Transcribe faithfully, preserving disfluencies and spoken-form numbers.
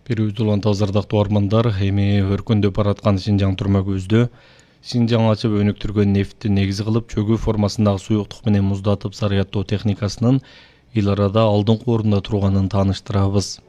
Берүүтүл антазардактуу армандар эми өркүндөп бараткан Синжаң турма көздө Синжаң ачып өнүктүргөн нефтти негиз кылып чөгүү формасындагы суюктук менен муздатып зарядтоо техникасынын ил арада алдыңкы орунда турганын тааныштырабыз.